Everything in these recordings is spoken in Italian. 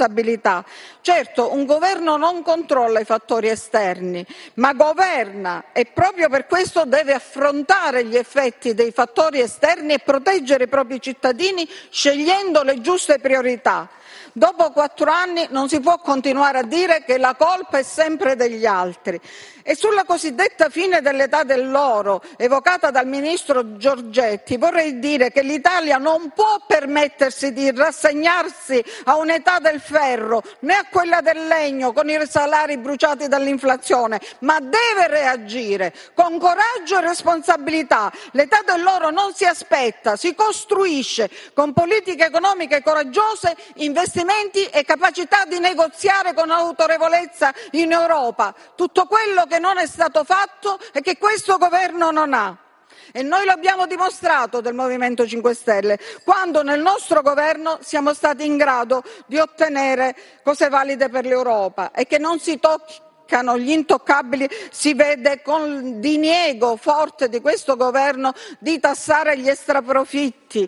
responsabilità. Certo, un governo non controlla i fattori esterni, ma governa e proprio per questo deve affrontare gli effetti dei fattori esterni e proteggere i propri cittadini scegliendo le giuste priorità. Dopo 4 anni non si può continuare a dire che la colpa è sempre degli altri. E sulla cosiddetta fine dell'età dell'oro, evocata dal ministro Giorgetti, vorrei dire che l'Italia non può permettersi di rassegnarsi a un'età del ferro, né a quella del legno, con i salari bruciati dall'inflazione, ma deve reagire con coraggio e responsabilità. L'età dell'oro non si aspetta, si costruisce con politiche economiche coraggiose, investimenti e capacità di negoziare con autorevolezza in Europa. Tutto quello che non è stato fatto e che questo governo non ha. E noi lo abbiamo dimostrato del Movimento 5 Stelle, quando nel nostro governo siamo stati in grado di ottenere cose valide per l'Europa e che non si toccano gli intoccabili, si vede con il diniego forte di questo governo di tassare gli extraprofitti,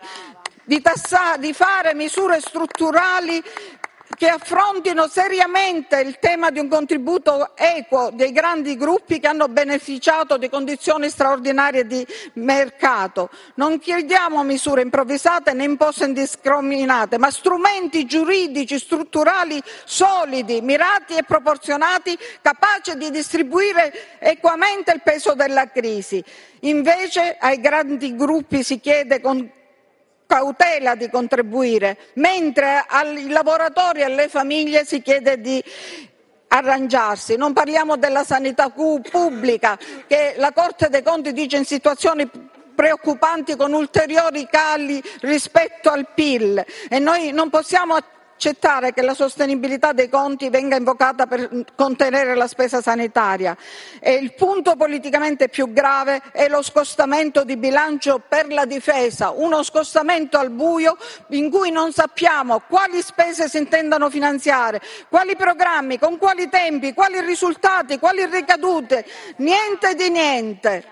di fare misure strutturali che affrontino seriamente il tema di un contributo equo dei grandi gruppi che hanno beneficiato di condizioni straordinarie di mercato. Non chiediamo misure improvvisate né imposte indiscriminate, ma strumenti giuridici strutturali solidi, mirati e proporzionati, capaci di distribuire equamente il peso della crisi. Invece ai grandi gruppi si chiede con cautela di contribuire, mentre ai lavoratori e alle famiglie si chiede di arrangiarsi. Non parliamo della sanità pubblica, che la Corte dei Conti dice in situazioni preoccupanti con ulteriori cali rispetto al PIL, e noi non possiamo accettare che la sostenibilità dei conti venga invocata per contenere la spesa sanitaria. E il punto politicamente più grave è lo scostamento di bilancio per la difesa, uno scostamento al buio in cui non sappiamo quali spese si intendano finanziare, quali programmi, con quali tempi, quali risultati, quali ricadute, niente di niente.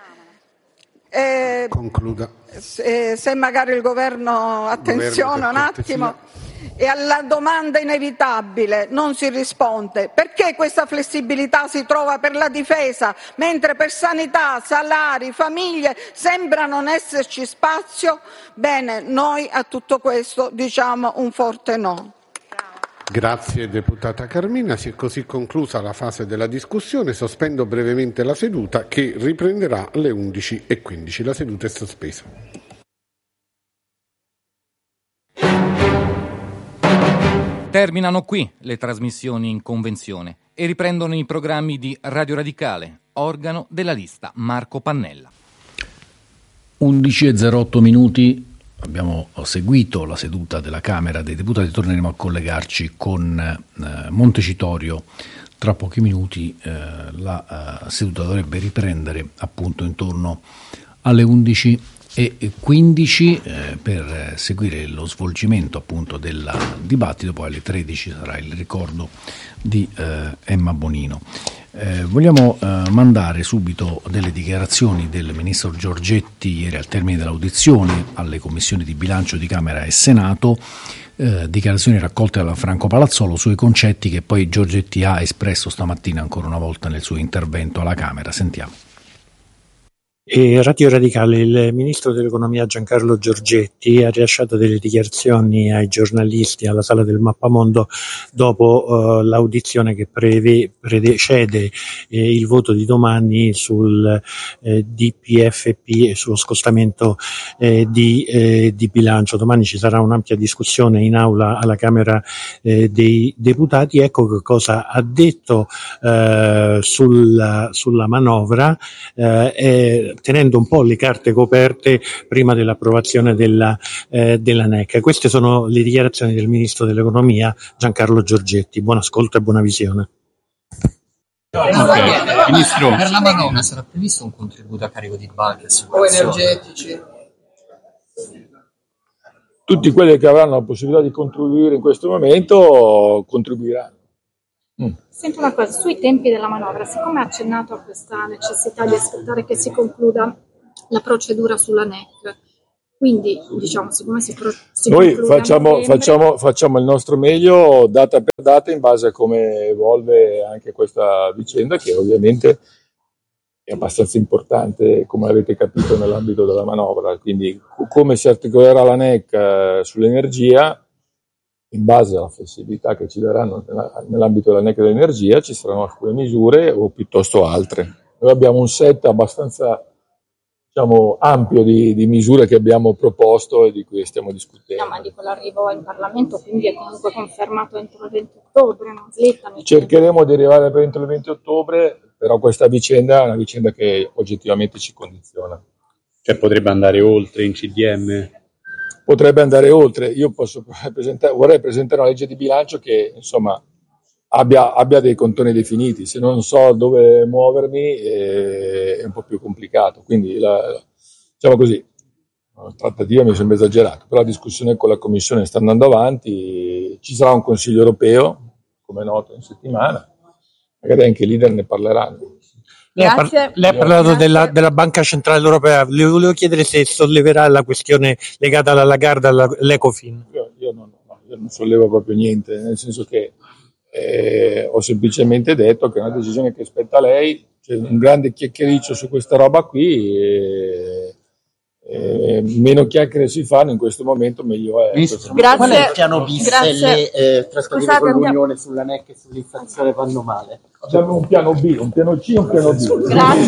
Concluda. Se magari il governo, attenzione un attimo. E alla domanda inevitabile non si risponde: perché questa flessibilità si trova per la difesa, mentre per sanità, salari, famiglie sembra non esserci spazio? Bene, noi a tutto questo diciamo un forte no. Grazie deputata Carmina, si è così conclusa la fase della discussione. Sospendo brevemente la seduta che riprenderà alle 11:15. La seduta è sospesa. Terminano qui le trasmissioni in convenzione e riprendono i programmi di Radio Radicale, organo della lista Marco Pannella. 11:08 minuti. Abbiamo seguito la seduta della Camera dei Deputati, torneremo a collegarci con Montecitorio tra pochi minuti. La seduta dovrebbe riprendere appunto intorno alle 11:15 per seguire lo svolgimento appunto del dibattito. Poi alle 13 sarà il ricordo di Emma Bonino. Vogliamo mandare subito delle dichiarazioni del ministro Giorgetti ieri al termine dell'audizione alle commissioni di bilancio di Camera e Senato, dichiarazioni raccolte da Franco Palazzolo sui concetti che poi Giorgetti ha espresso stamattina ancora una volta nel suo intervento alla Camera. Sentiamo. Radio Radicale, il ministro dell'economia Giancarlo Giorgetti ha rilasciato delle dichiarazioni ai giornalisti alla sala del Mappamondo dopo l'audizione che precede il voto di domani sul DPFP e sullo scostamento di bilancio. Domani ci sarà un'ampia discussione in aula alla Camera dei Deputati. Ecco che cosa ha detto sulla manovra, tenendo un po' le carte coperte prima dell'approvazione della NEC. Queste sono le dichiarazioni del Ministro dell'Economia Giancarlo Giorgetti. Buon ascolto e buona visione. Ministro, per la manovra sarà previsto un contributo a carico di banche o energetici? Tutti quelli che avranno la possibilità di contribuire in questo momento contribuiranno. Sento una cosa, sui tempi della manovra, siccome ha accennato a questa necessità di aspettare che si concluda la procedura sulla NEC, Quindi, diciamo, siccome si Noi conclude a novembre, facciamo il nostro meglio data per data in base a come evolve anche questa vicenda, che ovviamente è abbastanza importante, come avete capito, nell'ambito della manovra. Quindi come si articolerà la NEC sull'energia, in base alla flessibilità che ci daranno nell'ambito della NEC dell'energia, ci saranno alcune misure o piuttosto altre. Noi abbiamo un set abbastanza, diciamo, ampio di misure che abbiamo proposto e di cui stiamo discutendo. no, ma dico l'arrivo in Parlamento, quindi è comunque confermato entro il 20 ottobre, non slittano. Cercheremo di arrivare entro il 20 ottobre, però questa vicenda è una vicenda che oggettivamente ci condiziona. Cioè potrebbe andare oltre in CDM? Potrebbe andare oltre. Io vorrei presentare una legge di bilancio che, insomma, abbia dei contorni definiti. Se non so dove muovermi è un po' più complicato. Quindi, diciamo così, la trattativa mi sembra esagerato, però la discussione con la Commissione sta andando avanti. Ci sarà un Consiglio europeo, come noto, in settimana. Magari anche i leader ne parleranno. Lei ha parlato della Banca Centrale Europea. Le volevo chiedere se solleverà la questione legata alla Lagarde, all'Ecofin. Io non sollevo proprio niente, nel senso che ho semplicemente detto che è una decisione che spetta a lei. C'è un grande chiacchiericcio su questa roba qui meno chiacchiere si fanno in questo momento, meglio è. Grazie. Qual è il piano bis se le trattative con l'Unione sulla NEC e sull'inflazione vanno male? Abbiamo un piano B, un piano C e un piano B.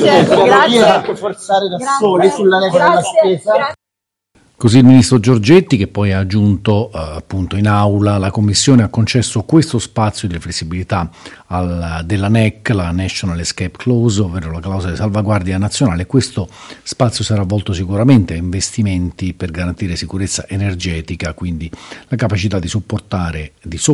Grazie. Forzare da soli sulla NEC della spesa? Così il ministro Giorgetti, che poi ha aggiunto appunto in aula, la Commissione ha concesso questo spazio di flessibilità della NEC, la National Escape Clause, ovvero la clausola di salvaguardia nazionale. Questo spazio sarà volto sicuramente a investimenti per garantire sicurezza energetica, quindi la capacità di sopportare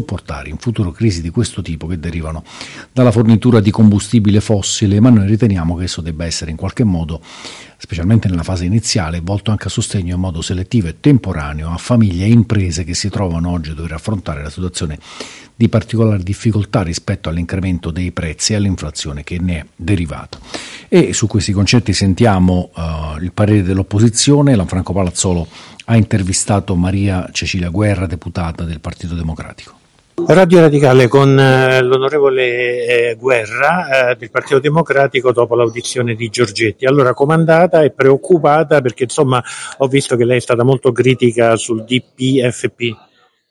in futuro crisi di questo tipo che derivano dalla fornitura di combustibile fossile, ma noi riteniamo che esso debba essere in qualche modo, specialmente nella fase iniziale, volto anche a sostegno in modo selettivo e temporaneo a famiglie e imprese che si trovano oggi a dover affrontare la situazione di particolare difficoltà rispetto all'incremento dei prezzi e all'inflazione che ne è derivata. E su questi concetti sentiamo il parere dell'opposizione. Lanfranco Palazzolo ha intervistato Maria Cecilia Guerra, deputata del Partito Democratico. Radio Radicale con l'onorevole Guerra del Partito Democratico dopo l'audizione di Giorgetti. Allora, com'è andata? È preoccupata perché insomma ho visto che lei è stata molto critica sul DPFP.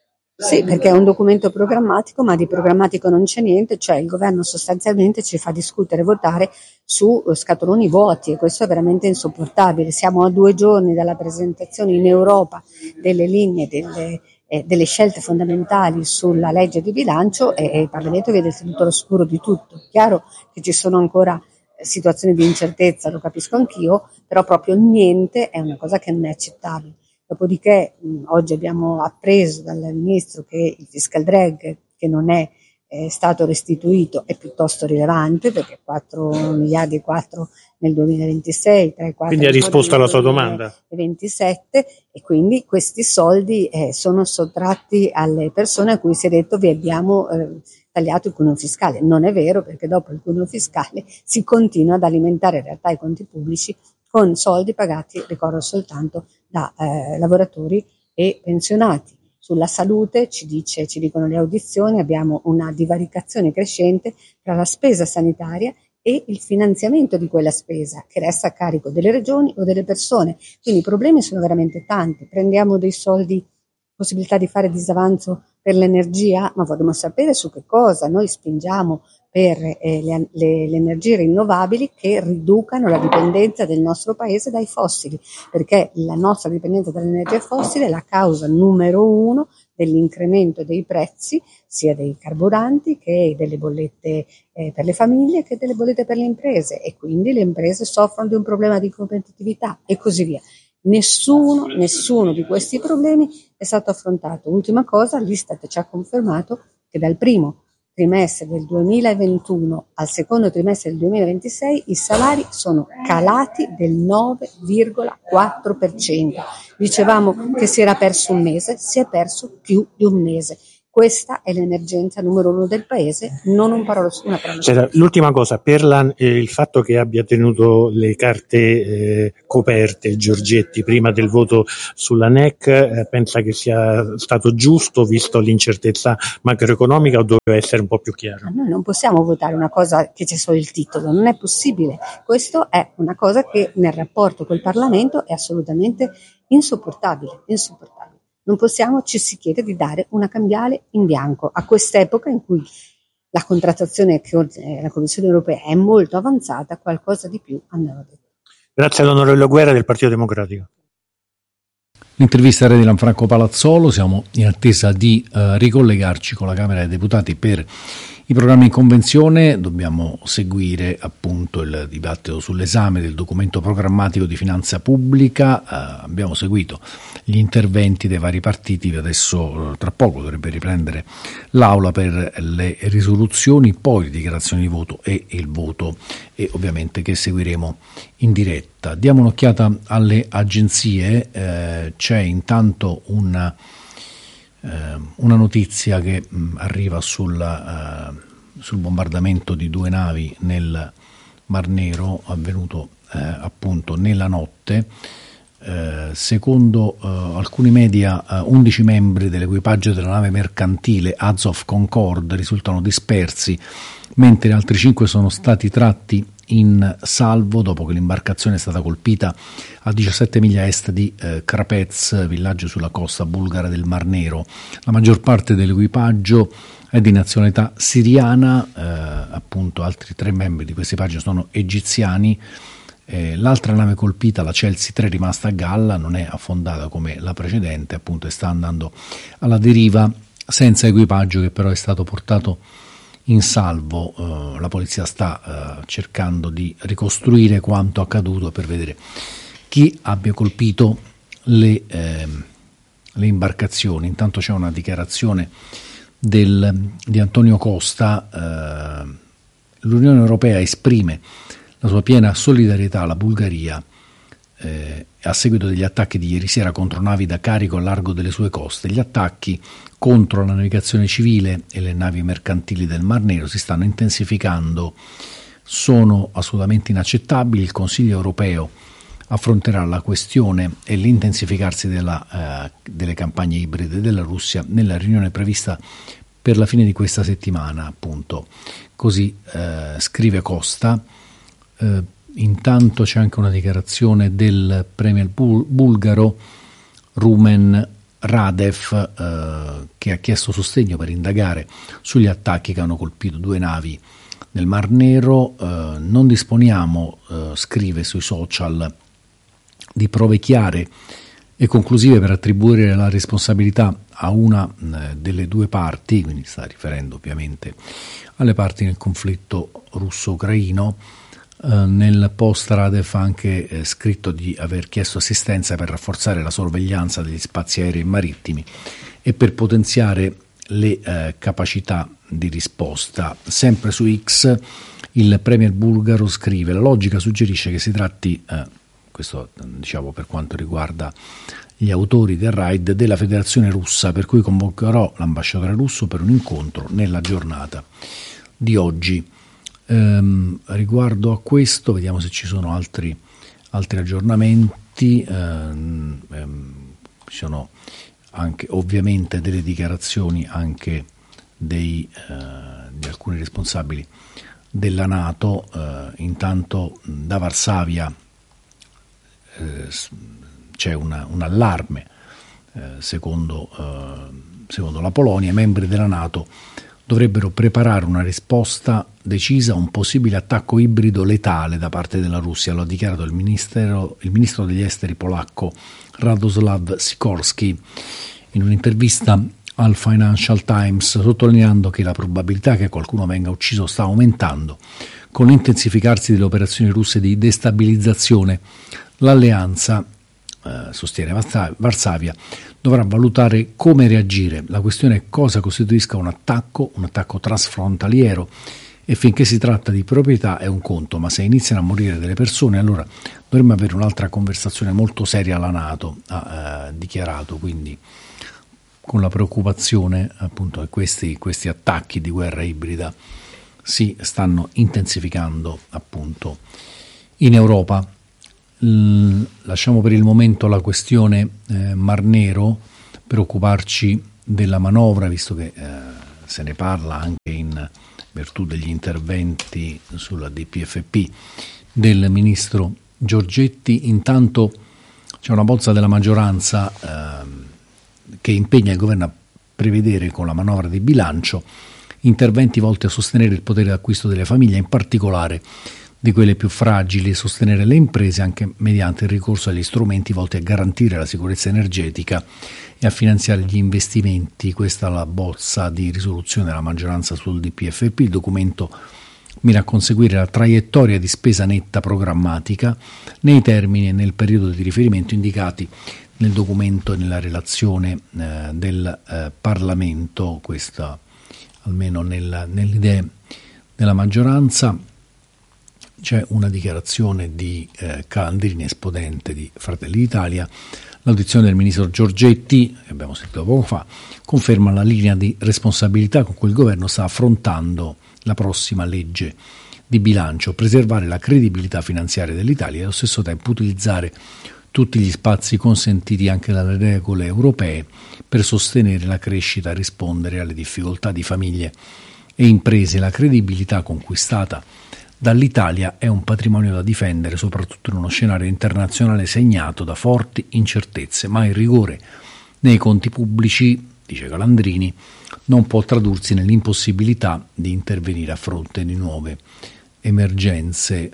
Sì, perché è un documento programmatico, ma di programmatico non c'è niente, cioè il governo sostanzialmente ci fa discutere e votare su scatoloni vuoti e questo è veramente insopportabile. Siamo a 2 giorni dalla presentazione in Europa delle linee, delle scelte fondamentali sulla legge di bilancio e il Parlamento vede tenuto all'oscuro di tutto. Chiaro che ci sono ancora situazioni di incertezza, lo capisco anch'io, però proprio niente è una cosa che non è accettabile. Dopodiché oggi abbiamo appreso dal Ministro che il fiscal drag, che non è stato restituito, è piuttosto rilevante perché 4 miliardi e 4 nel 2026, 3 e 4 quindi ha risposto alla sua domanda. 27 e quindi questi soldi sono sottratti alle persone a cui si è detto vi abbiamo tagliato il cuneo fiscale. Non è vero perché dopo il cuneo fiscale si continua ad alimentare in realtà i conti pubblici con soldi pagati, ricordo soltanto, da lavoratori e pensionati. Sulla salute, ci dicono le audizioni, abbiamo una divaricazione crescente tra la spesa sanitaria e il finanziamento di quella spesa, che resta a carico delle regioni o delle persone. Quindi i problemi sono veramente tanti. Prendiamo dei soldi, possibilità di fare disavanzo per l'energia, ma vogliamo sapere su che cosa. Noi spingiamo per le energie rinnovabili che riducano la dipendenza del nostro paese dai fossili, perché la nostra dipendenza dall'energia fossile è la causa numero 1 dell'incremento dei prezzi sia dei carburanti che delle bollette per le famiglie che delle bollette per le imprese e quindi le imprese soffrono di un problema di competitività e così via. Nessuno di questi problemi è stato affrontato. Ultima cosa, l'Istat ci ha confermato che dal primo trimestre del 2021 al secondo trimestre del 2026 i salari sono calati del 9,4%. Dicevamo che si era perso un mese, si è perso più di un mese. Questa è l'emergenza numero 1 del paese, non una parola. L'ultima cosa, per il fatto che abbia tenuto le carte coperte Giorgetti prima del voto sulla NEC, pensa che sia stato giusto visto l'incertezza macroeconomica o doveva essere un po' più chiaro? Noi non possiamo votare una cosa che c'è solo il titolo, non è possibile. Questo è una cosa che nel rapporto col Parlamento è assolutamente insopportabile. Non ci si chiede di dare una cambiale in bianco a quest'epoca in cui la contrattazione che la Commissione europea è molto avanzata, qualcosa di più andava detto. Grazie all'onorevole Guerra del Partito Democratico. L'intervista era di Lanfranco Palazzolo. Siamo in attesa di ricollegarci con la Camera dei Deputati per i programmi in convenzione. Dobbiamo seguire appunto il dibattito sull'esame del documento programmatico di finanza pubblica. Abbiamo seguito gli interventi dei vari partiti, adesso tra poco dovrebbe riprendere l'Aula per le risoluzioni, poi le dichiarazioni di voto e il voto, e ovviamente che seguiremo in diretta. Diamo un'occhiata alle agenzie. C'è intanto una notizia che arriva sul bombardamento di 2 navi nel Mar Nero, avvenuto appunto nella notte. Secondo alcuni media 11 membri dell'equipaggio della nave mercantile Azov Concorde risultano dispersi, mentre altri 5 sono stati tratti in salvo dopo che l'imbarcazione è stata colpita a 17 miglia a est di Krapets, villaggio sulla costa bulgara del Mar Nero. La maggior parte dell'equipaggio è di nazionalità siriana, appunto altri 3 membri di questo equipaggio sono egiziani. L'altra nave colpita, la Chelsea 3, rimasta a galla, non è affondata come la precedente, appunto, e sta andando alla deriva senza equipaggio, che però è stato portato in salvo. La polizia sta cercando di ricostruire quanto accaduto per vedere chi abbia colpito le imbarcazioni. Intanto c'è una dichiarazione di Antonio Costa. L'Unione Europea esprime la sua piena solidarietà alla Bulgaria a seguito degli attacchi di ieri sera contro navi da carico a largo delle sue coste. Gli attacchi contro la navigazione civile e le navi mercantili del Mar Nero si stanno intensificando, sono assolutamente inaccettabili. Il Consiglio europeo affronterà la questione e l'intensificarsi delle campagne ibride della Russia nella riunione prevista per la fine di questa settimana, appunto. Così scrive Costa. Intanto c'è anche una dichiarazione del premier bulgaro Rumen Radev, che ha chiesto sostegno per indagare sugli attacchi che hanno colpito 2 navi nel Mar Nero. Non disponiamo, scrive sui social, di prove chiare e conclusive per attribuire la responsabilità a una delle 2 parti, quindi sta riferendo ovviamente alle parti nel conflitto russo-ucraino. Nel post Radev ha anche scritto di aver chiesto assistenza per rafforzare la sorveglianza degli spazi aerei e marittimi e per potenziare le capacità di risposta. Sempre su X il premier bulgaro scrive: la logica suggerisce che si tratti, questo diciamo per quanto riguarda gli autori del raid, della Federazione Russa, per cui convocherò l'ambasciatore russo per un incontro nella giornata di oggi. Riguardo a questo, vediamo se ci sono altri aggiornamenti. Ci sono anche ovviamente delle dichiarazioni anche di alcuni responsabili della NATO. Intanto da Varsavia c'è un allarme, secondo la Polonia. I membri della NATO dovrebbero preparare una risposta decisa a un possibile attacco ibrido letale da parte della Russia, lo ha dichiarato il ministro degli esteri polacco Radoslav Sikorski in un'intervista al Financial Times, sottolineando che la probabilità che qualcuno venga ucciso sta aumentando con l'intensificarsi delle operazioni russe di destabilizzazione. L'alleanza, sostiene Varsavia, dovrà valutare come reagire. La questione è cosa costituisca un attacco transfrontaliero, e finché si tratta di proprietà è un conto, ma se iniziano a morire delle persone allora dovremmo avere un'altra conversazione molto seria alla NATO, ha dichiarato. Quindi con la preoccupazione appunto che questi attacchi di guerra ibrida si stanno intensificando appunto in Europa. Lasciamo per il momento la questione Mar Nero per occuparci della manovra, visto che se ne parla anche in virtù degli interventi sulla DPFP del ministro Giorgetti. Intanto c'è una bozza della maggioranza che impegna il governo a prevedere con la manovra di bilancio interventi volti a sostenere il potere d'acquisto delle famiglie, in particolare di quelle più fragili, e sostenere le imprese anche mediante il ricorso agli strumenti volti a garantire la sicurezza energetica e a finanziare gli investimenti. Questa è la bozza di risoluzione della maggioranza sul DPFP. Il documento mira a conseguire la traiettoria di spesa netta programmatica nei termini e nel periodo di riferimento indicati nel documento e nella relazione del Parlamento, questa almeno nelle idee della maggioranza. C'è una dichiarazione di Calandrini, esponente di Fratelli d'Italia. L'audizione del ministro Giorgetti, che abbiamo sentito poco fa, conferma la linea di responsabilità con cui il governo sta affrontando la prossima legge di bilancio: preservare la credibilità finanziaria dell'Italia e allo stesso tempo utilizzare tutti gli spazi consentiti anche dalle regole europee per sostenere la crescita e rispondere alle difficoltà di famiglie e imprese. La credibilità conquistata dall'Italia è un patrimonio da difendere, soprattutto in uno scenario internazionale segnato da forti incertezze, ma il rigore nei conti pubblici, dice Calandrini, non può tradursi nell'impossibilità di intervenire a fronte di nuove emergenze.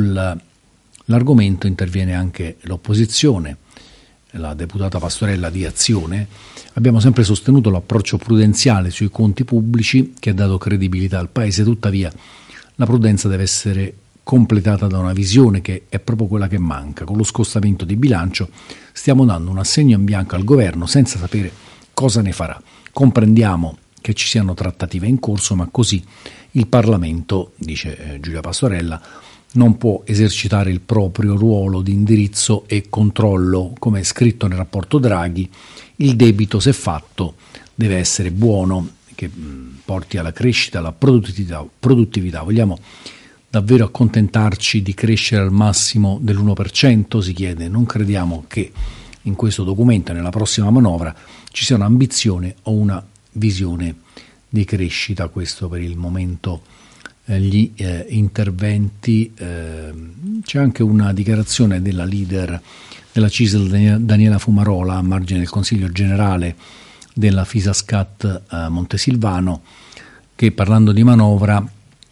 Sull'argomento interviene anche l'opposizione, la deputata Pastorella di Azione. Abbiamo sempre sostenuto l'approccio prudenziale sui conti pubblici che ha dato credibilità al Paese, tuttavia la prudenza deve essere completata da una visione che è proprio quella che manca. Con lo scostamento di bilancio stiamo dando un assegno in bianco al governo senza sapere cosa ne farà. Comprendiamo che ci siano trattative in corso, ma così il Parlamento, dice Giulia Pastorella, non può esercitare il proprio ruolo di indirizzo e controllo. Come è scritto nel rapporto Draghi, il debito, se fatto, deve essere buono, che porti alla crescita, alla produttività. Vogliamo davvero accontentarci di crescere al massimo dell'1%? Si chiede. Non crediamo che in questo documento e nella prossima manovra ci sia un'ambizione o una visione di crescita. Questo per il momento gli interventi. C'è anche una dichiarazione della leader della CISL, Daniela Fumarola, a margine del Consiglio Generale della Fisascat Montesilvano, che parlando di manovra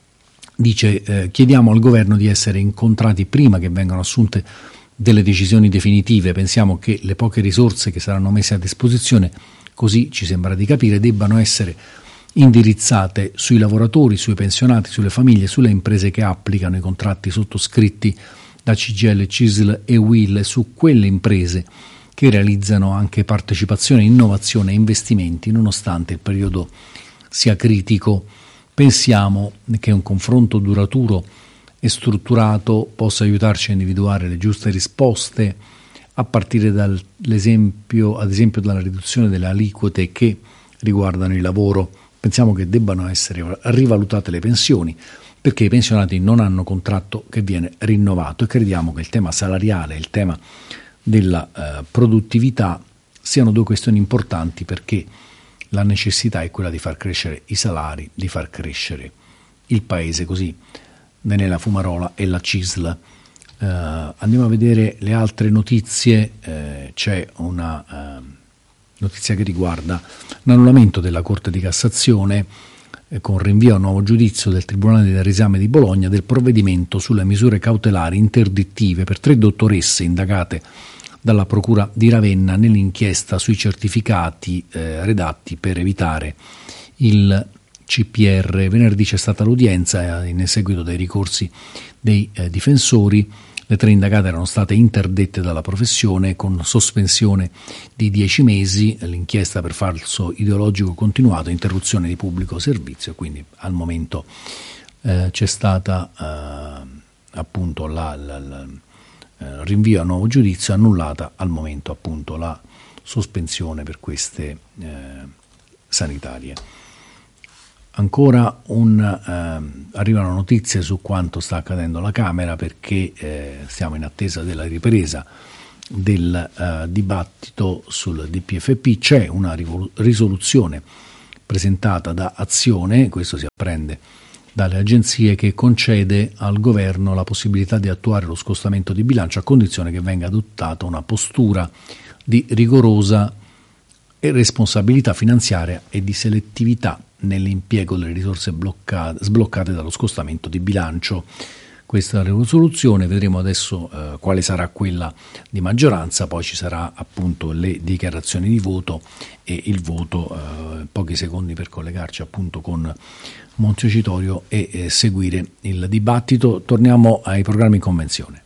dice chiediamo al governo di essere incontrati prima che vengano assunte delle decisioni definitive. Pensiamo che le poche risorse che saranno messe a disposizione, così ci sembra di capire, debbano essere indirizzate sui lavoratori, sui pensionati, sulle famiglie, sulle imprese che applicano i contratti sottoscritti da CGIL, CISL e UIL, e su quelle imprese che realizzano anche partecipazione, innovazione e investimenti nonostante il periodo sia critico. Pensiamo che un confronto duraturo e strutturato possa aiutarci a individuare le giuste risposte, a partire ad esempio dalla riduzione delle aliquote che riguardano il lavoro. Pensiamo che debbano essere rivalutate le pensioni, perché i pensionati non hanno contratto che viene rinnovato, e crediamo che il tema salariale e il tema della produttività siano due questioni importanti, perché la necessità è quella di far crescere i salari, di far crescere il Paese. Così Daniela Fumarola e la CISL. Andiamo a vedere le altre notizie. C'è una notizia che riguarda l'annullamento della Corte di Cassazione con rinvio a nuovo giudizio del Tribunale del Riesame di Bologna del provvedimento sulle misure cautelari interdittive per 3 dottoresse indagate dalla Procura di Ravenna nell'inchiesta sui certificati redatti per evitare il CPR. Venerdì c'è stata l'udienza in seguito dei ricorsi dei difensori. Le 3 indagate erano state interdette dalla professione con sospensione di 10 mesi, l'inchiesta per falso ideologico continuato, interruzione di pubblico servizio. Quindi al momento c'è stata appunto rinvio a nuovo giudizio, annullata al momento appunto la sospensione per queste sanitarie. Ancora arrivano notizie su quanto sta accadendo alla Camera, perché siamo in attesa della ripresa del dibattito sul DPFP. C'è una risoluzione presentata da Azione, questo si apprende dalle agenzie, che concede al governo la possibilità di attuare lo scostamento di bilancio a condizione che venga adottata una postura di rigorosa responsabilità finanziaria e di selettività nell'impiego delle risorse sbloccate dallo scostamento di bilancio. Questa risoluzione, vedremo adesso quale sarà quella di maggioranza, poi ci sarà appunto le dichiarazioni di voto e il voto, pochi secondi per collegarci appunto con Montecitorio e seguire il dibattito. Torniamo ai programmi in convenzione.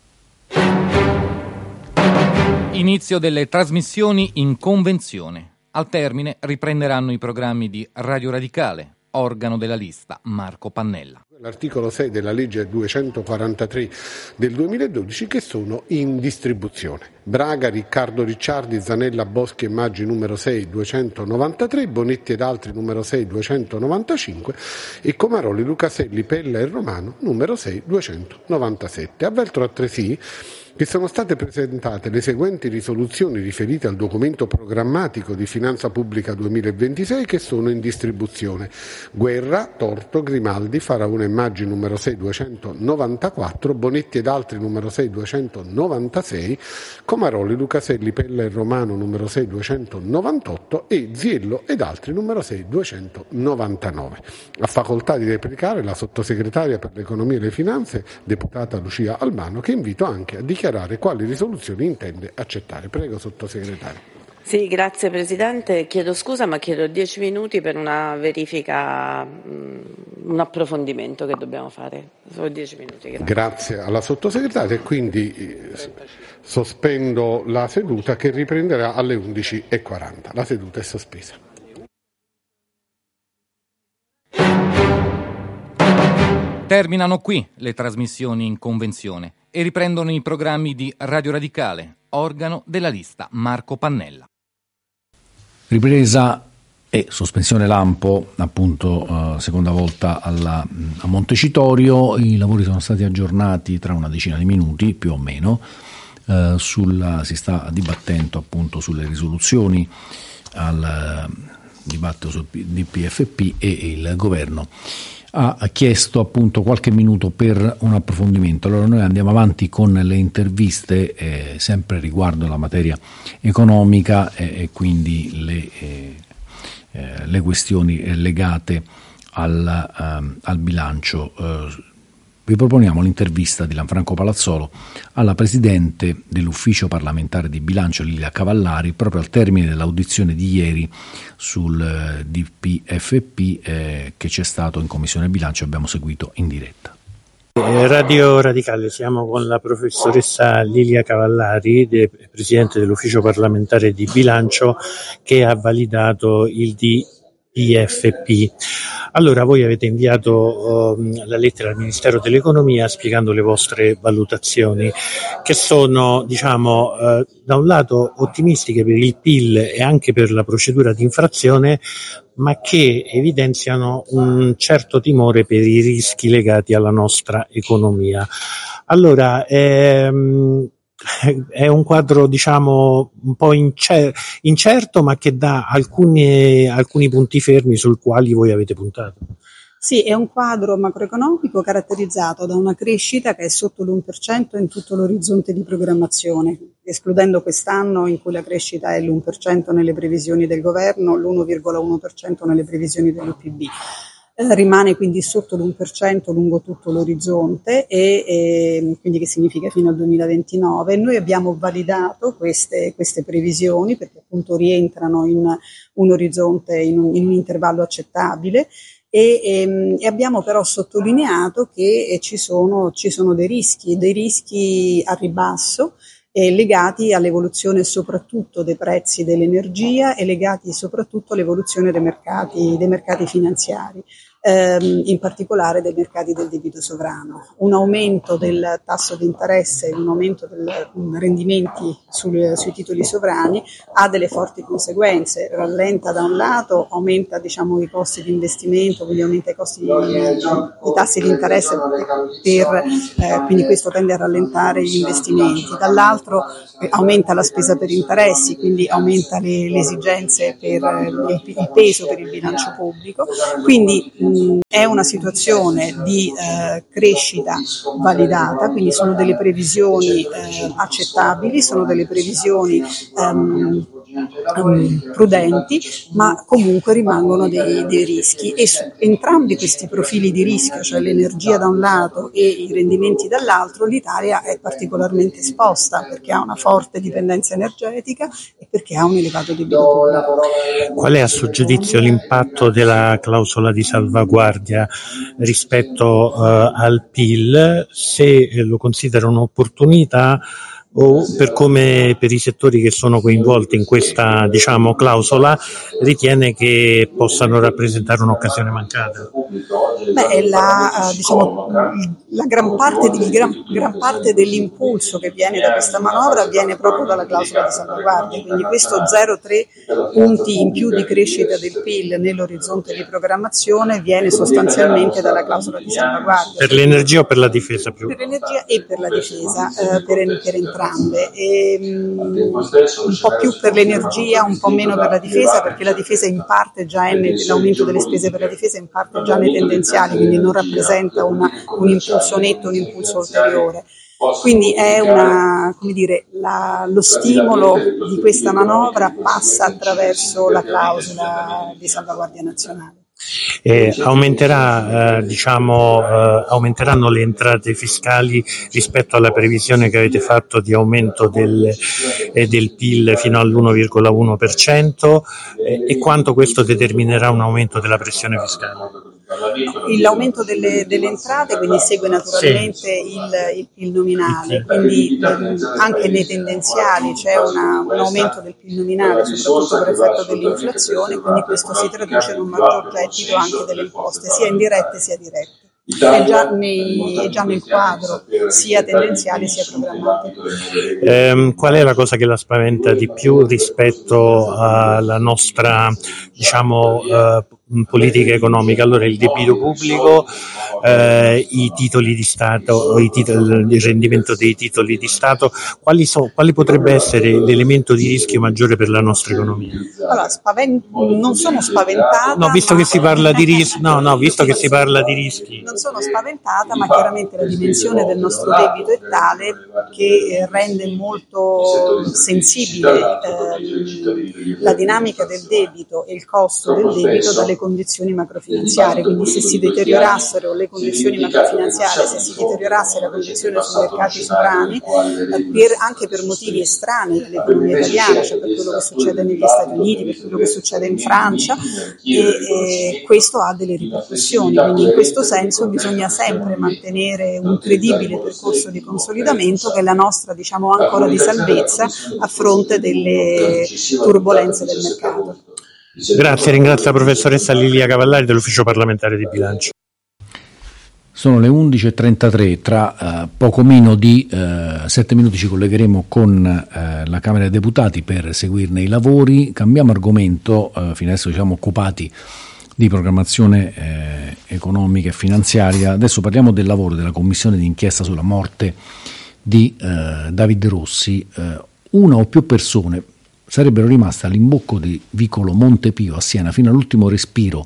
Inizio delle trasmissioni in convenzione. Al termine riprenderanno i programmi di Radio Radicale, organo della lista Marco Pannella. L'articolo 6 della legge 243 del 2012 che sono in distribuzione. Braga, Riccardo Ricciardi, Zanella, Boschi e Maggi numero 6 293, Bonetti ed altri numero 6 295 e Comaroli, Lucaselli, Pella e Romano numero 6 297. Avverto altresì che sono state presentate le seguenti risoluzioni riferite al documento programmatico di finanza pubblica 2026 che sono in distribuzione. Guerra, Torto, Grimaldi, Faraone e Maggi numero 6 294, Bonetti ed altri numero 6 296, Comaroli, Lucaselli, Pella e Romano numero 6 298 e Ziello ed altri numero 6 299. Ha facoltà di replicare la sottosegretaria per l'economia e le finanze, deputata Lucia Albano, che invito anche a dichiarare quali risoluzioni intende accettare. Prego, sottosegretario. Sì, grazie Presidente. Chiedo scusa, ma chiedo 10 minuti per una verifica, un approfondimento che dobbiamo fare. Solo 10 minuti. Grazie alla sottosegretaria, e quindi sospendo la seduta che riprenderà alle 11:40. La seduta è sospesa. Terminano qui le trasmissioni in convenzione e riprendono i programmi di Radio Radicale, organo della lista Marco Pannella. Ripresa e sospensione lampo, appunto seconda volta a Montecitorio. I lavori sono stati aggiornati tra una decina di minuti più o meno, si sta dibattendo appunto sulle risoluzioni al dibattito sul DPFP e il governo ha chiesto appunto qualche minuto per un approfondimento. Allora noi andiamo avanti con le interviste sempre riguardo la materia economica e quindi le questioni legate al bilancio. Vi proponiamo l'intervista di Lanfranco Palazzolo alla Presidente dell'Ufficio parlamentare di bilancio Lilia Cavallari proprio al termine dell'audizione di ieri sul DPFP che c'è stato in Commissione Bilancio, abbiamo seguito in diretta. Radio Radicale, siamo con la professoressa Lilia Cavallari, Presidente dell'Ufficio parlamentare di bilancio, che ha validato il DPFP. Allora, voi avete inviato la lettera al Ministero dell'Economia spiegando le vostre valutazioni, che sono, diciamo, da un lato ottimistiche per il PIL e anche per la procedura di infrazione, ma che evidenziano un certo timore per i rischi legati alla nostra economia. Allora, è un quadro, diciamo, un po' incerto, ma che dà alcuni punti fermi sul quali voi avete puntato. Sì, è un quadro macroeconomico caratterizzato da una crescita che è sotto l'1% in tutto l'orizzonte di programmazione, escludendo quest'anno in cui la crescita è l'1% nelle previsioni del governo, l'1,1% nelle previsioni dell'UPB. Rimane quindi sotto l'1% lungo tutto l'orizzonte e quindi che significa fino al 2029. Noi abbiamo validato queste previsioni perché appunto rientrano in un orizzonte, in un intervallo accettabile e abbiamo però sottolineato che ci sono dei rischi a ribasso legati all'evoluzione soprattutto dei prezzi dell'energia e legati soprattutto all'evoluzione dei mercati finanziari. in particolare dei mercati del debito sovrano. Un aumento del tasso di interesse e un aumento dei rendimenti sui titoli sovrani ha delle forti conseguenze, rallenta da un lato, aumenta i costi di investimento, quindi aumenta i costi i tassi di interesse quindi questo tende a rallentare gli investimenti, dall'altro aumenta la spesa per interessi, quindi aumenta le esigenze per il peso per il bilancio pubblico, quindi è una situazione di crescita validata, quindi sono delle previsioni accettabili, sono delle previsioni prudenti, ma comunque rimangono dei rischi, e su entrambi questi profili di rischio, cioè l'energia da un lato e i rendimenti dall'altro, l'Italia è particolarmente esposta perché ha una forte dipendenza energetica e perché ha un elevato debito pubblico. Qual è a suo giudizio l'impatto della clausola di salvaguardia rispetto al PIL, se lo considera un'opportunità o per i settori che sono coinvolti in questa clausola ritiene che possano rappresentare un'occasione mancata? La gran parte dell'impulso che viene da questa manovra viene proprio dalla clausola di salvaguardia, quindi questo 0,3 punti in più di crescita del PIL nell'orizzonte di programmazione viene sostanzialmente dalla clausola di salvaguardia. Per l'energia o per la difesa più? Per l'energia e per la difesa, per entrambe. Un po' più per l'energia, un po' meno per la difesa, perché la difesa in parte già è l'aumento delle spese per la difesa in parte già nei tendenziali, quindi non rappresenta un impulso netto, un impulso ulteriore. Quindi è lo stimolo di questa manovra passa attraverso la clausola di salvaguardia nazionale. Aumenteranno le entrate fiscali rispetto alla previsione che avete fatto di aumento del PIL fino all'1,1%, e quanto questo determinerà un aumento della pressione fiscale? L'aumento delle entrate quindi segue naturalmente il nominale, quindi anche nei tendenziali c'è un aumento del PIL nominale, soprattutto per effetto dell'inflazione, quindi questo si traduce in un maggior gettito anche delle imposte, sia indirette sia dirette. È già nel quadro sia tendenziale sia programmatico. Qual è la cosa che la spaventa di più rispetto alla nostra politica economica? Allora, il debito pubblico, i titoli di Stato, il rendimento dei titoli di Stato, quali potrebbe essere l'elemento di rischio maggiore per la nostra economia? Allora, non sono spaventata. No, visto che si parla di rischi. Non sono spaventata, ma chiaramente la dimensione del nostro debito è tale che rende molto sensibile la dinamica del debito e il costo del debito dalle condizioni macrofinanziarie, quindi se si deteriorassero le condizioni macrofinanziarie, se si deteriorasse la condizione sui mercati sovrani, anche per motivi estranei all'economia italiana, cioè per quello che succede negli Stati Uniti, per quello che succede in Francia, e questo ha delle ripercussioni, quindi in questo senso bisogna sempre mantenere un credibile percorso di consolidamento che è la nostra ancora di salvezza a fronte delle turbolenze del mercato. Grazie, ringrazio la professoressa Lilia Cavallari dell'Ufficio parlamentare di bilancio. Sono le 11.33, tra poco meno di 7 minuti ci collegheremo con la Camera dei Deputati per seguirne i lavori. Cambiamo argomento, fino adesso ci siamo occupati di programmazione economica e finanziaria. Adesso parliamo del lavoro della commissione d'inchiesta sulla morte di David Rossi. Una o più persone sarebbero rimaste all'imbocco di vicolo Montepio a Siena fino all'ultimo respiro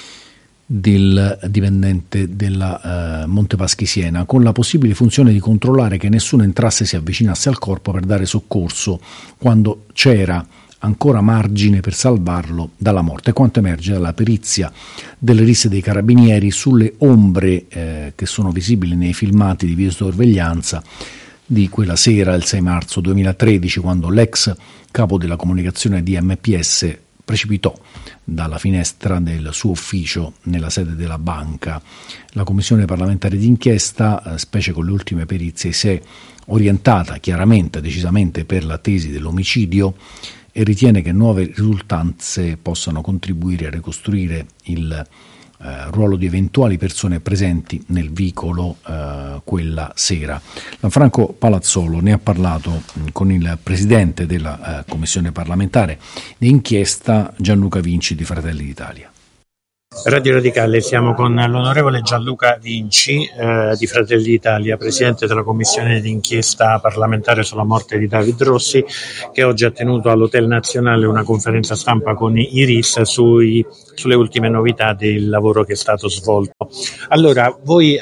del dipendente della Montepaschi Siena, con la possibile funzione di controllare che nessuno entrasse e si avvicinasse al corpo per dare soccorso quando c'era ancora margine per salvarlo dalla morte, quanto emerge dalla perizia delle risse dei carabinieri sulle ombre che sono visibili nei filmati di videosorveglianza di quella sera, il 6 marzo 2013, quando l'ex capo della comunicazione di MPS precipitò dalla finestra del suo ufficio nella sede della banca. La commissione parlamentare d'inchiesta, specie con le ultime perizie, si è orientata chiaramente, decisamente per la tesi dell'omicidio e ritiene che nuove risultanze possano contribuire a ricostruire il ruolo di eventuali persone presenti nel vicolo quella sera. Franco Palazzolo ne ha parlato con il presidente della commissione parlamentare di inchiesta Gianluca Vinci di Fratelli d'Italia. Radio Radicale, siamo con l'onorevole Gianluca Vinci di Fratelli d'Italia, presidente della commissione d'inchiesta parlamentare sulla morte di David Rossi, che oggi ha tenuto all'Hotel Nazionale una conferenza stampa con i RIS sulle ultime novità del lavoro che è stato svolto. Allora, voi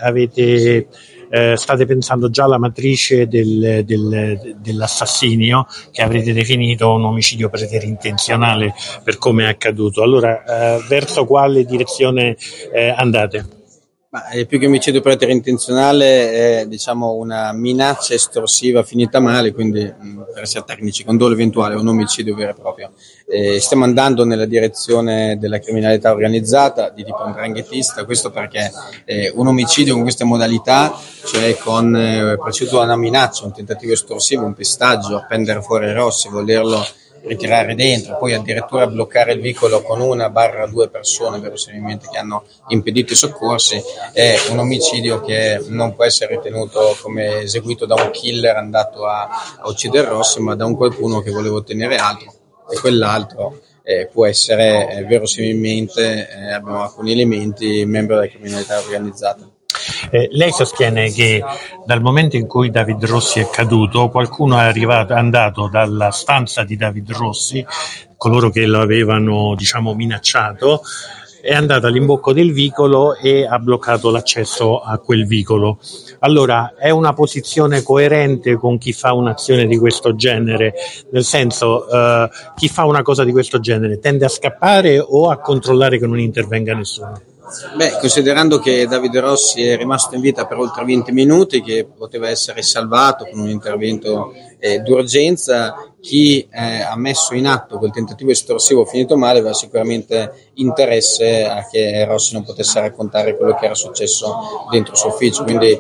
state pensando già alla matrice dell'assassinio, che avrete definito un omicidio preterintenzionale per come è accaduto. Allora, verso quale direzione andate? Più che omicidio preterintenzionale è una minaccia estorsiva finita male, quindi per essere tecnici, con dolo eventuale, un omicidio vero e proprio. Stiamo andando nella direzione della criminalità organizzata di tipo 'ndranghetista, questo perché un omicidio con queste modalità, cioè con preceduto una minaccia, un tentativo estorsivo, un pestaggio, appendere fuori Rossi, volerlo ritirare dentro, poi addirittura bloccare il vicolo con 1/2 persone verosimilmente che hanno impedito i soccorsi, è un omicidio che non può essere ritenuto come eseguito da un killer andato a uccidere Rossi, ma da un qualcuno che voleva ottenere altro, e quell'altro può essere verosimilmente, abbiamo alcuni elementi, membro della criminalità organizzata. Lei sostiene che dal momento in cui David Rossi è caduto, qualcuno è andato dalla stanza di David Rossi, coloro che lo avevano minacciato, è andato all'imbocco del vicolo e ha bloccato l'accesso a quel vicolo. Allora, è una posizione coerente con chi fa un'azione di questo genere? Nel senso, chi fa una cosa di questo genere tende a scappare o a controllare che non intervenga nessuno? Considerando che Davide Rossi è rimasto in vita per oltre 20 minuti, che poteva essere salvato con un intervento d'urgenza, chi ha messo in atto quel tentativo estorsivo finito male aveva sicuramente interesse a che Rossi non potesse raccontare quello che era successo dentro il suo ufficio, quindi